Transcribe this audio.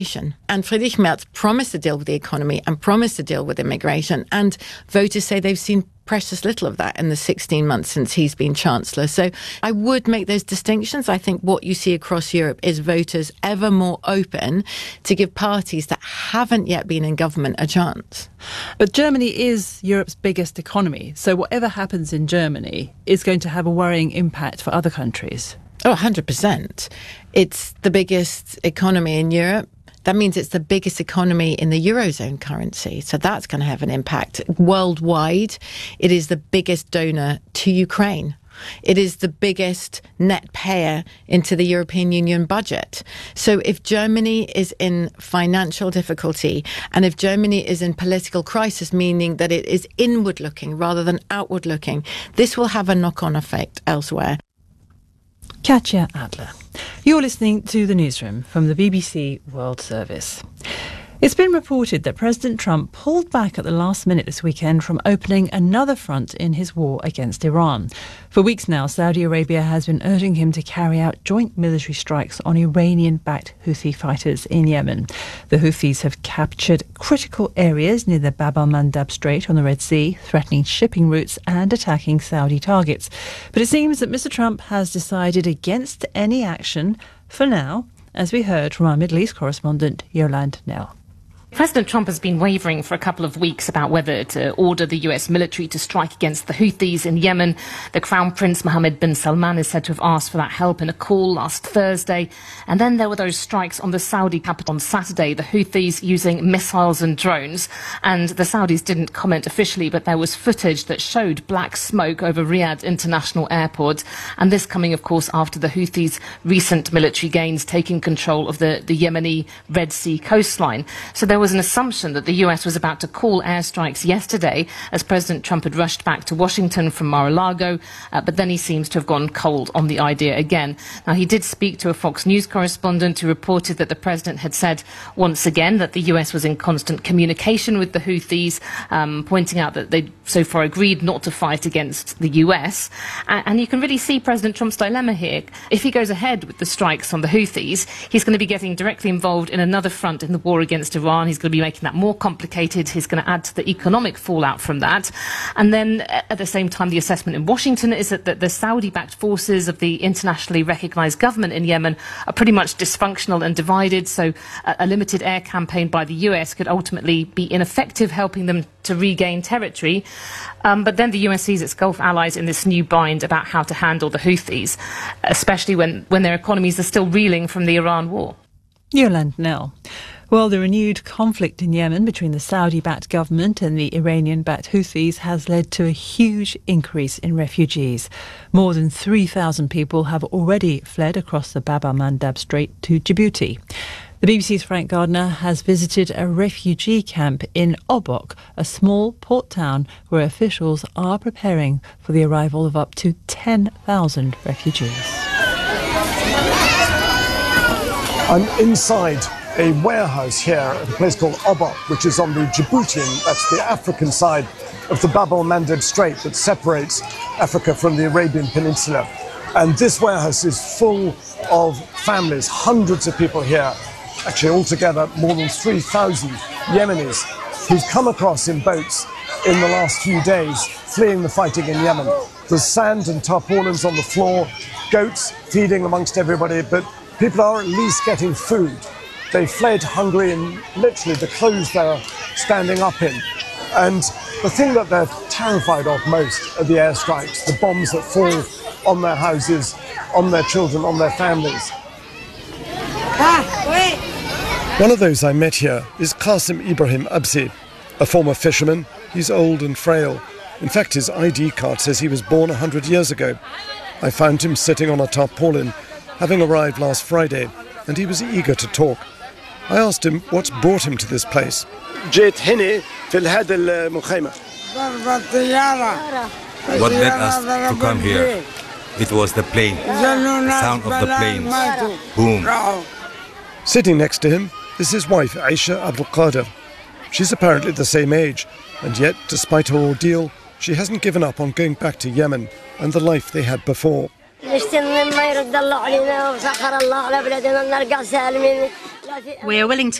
And Friedrich Merz promised to deal with the economy and promised to deal with immigration. And voters say they've seen precious little of that in the 16 months since he's been Chancellor. So I would make those distinctions. I think what you see across Europe is voters ever more open to give parties that haven't yet been in government a chance. But Germany is Europe's biggest economy. So whatever happens in Germany is going to have a worrying impact for other countries. Oh, 100%. It's the biggest economy in Europe. That means it's the biggest economy in the Eurozone currency. So that's going to have an impact. Worldwide, it is the biggest donor to Ukraine. It is the biggest net payer into the European Union budget. So if Germany is in financial difficulty and if Germany is in political crisis, meaning that it is inward looking rather than outward looking, this will have a knock-on effect elsewhere. Katja Adler. You're listening to The Newsroom from the BBC World Service. It's been reported that President Trump pulled back at the last minute this weekend from opening another front in his war against Iran. For weeks now, Saudi Arabia has been urging him to carry out joint military strikes on Iranian-backed Houthi fighters in Yemen. The Houthis have captured critical areas near the Bab al-Mandab Strait on the Red Sea, threatening shipping routes and attacking Saudi targets. But it seems that Mr. Trump has decided against any action for now, as we heard from our Middle East correspondent, Yolande Knell. President Trump has been wavering for a couple of weeks about whether to order the US military to strike against the Houthis in Yemen. The Crown Prince Mohammed bin Salman is said to have asked for that help in a call last Thursday. And then there were those strikes on the Saudi capital on Saturday, the Houthis using missiles and drones. And the Saudis didn't comment officially, but there was footage that showed black smoke over Riyadh International Airport. And this coming, of course, after the Houthis' recent military gains taking control of the Yemeni Red Sea coastline. So there was an assumption that the US was about to call airstrikes yesterday as President Trump had rushed back to Washington from Mar-a-Lago, but then he seems to have gone cold on the idea again. Now, he did speak to a Fox News correspondent who reported that the president had said once again that the US was in constant communication with the Houthis, pointing out that they so far agreed not to fight against the US. And you can really see President Trump's dilemma here. If he goes ahead with the strikes on the Houthis, he's going to be getting directly involved in another front in the war against Iran. He's going to be making that more complicated. He's going to add to the economic fallout from that. And then at the same time, the assessment in Washington is that the Saudi-backed forces of the internationally recognized government in Yemen are pretty much dysfunctional and divided. So a limited air campaign by the US could ultimately be ineffective, helping them to regain territory. But then the US sees its Gulf allies in this new bind about how to handle the Houthis, especially when their economies are still reeling from the Iran war. Yolande Knell. Well, the renewed conflict in Yemen between the Saudi-backed government and the Iranian-backed Houthis has led to a huge increase in refugees. More than 3,000 people have already fled across the Bab al-Mandab Strait to Djibouti. The BBC's Frank Gardner has visited a refugee camp in Obok, a small port town where officials are preparing for the arrival of up to 10,000 refugees. I'm inside a warehouse here at a place called Obok, which is on the Djiboutian, that's the African side of the Bab al-Mandab Strait that separates Africa from the Arabian Peninsula. And this warehouse is full of families, hundreds of people here, actually altogether more than 3,000 Yemenis who've come across in boats in the last few days, fleeing the fighting in Yemen. There's sand and tarpaulins on the floor, goats feeding amongst everybody, but people are at least getting food. They fled hungry in literally the clothes they're standing up in. And the thing that they're terrified of most are the airstrikes, the bombs that fall on their houses, on their children, on their families. One of those I met here is Qasim Ibrahim Absi, a former fisherman. He's old and frail. In fact, his ID card says he was born 100 years ago. I found him sitting on a tarpaulin, having arrived last Friday, and he was eager to talk. I asked him what's brought him to this place. What led us to come here? It was the plane, the sound of the planes. Boom. Sitting next to him is his wife, Aisha Abdul Qadir. She's apparently the same age, and yet, despite her ordeal, she hasn't given up on going back to Yemen and the life they had before. We are willing to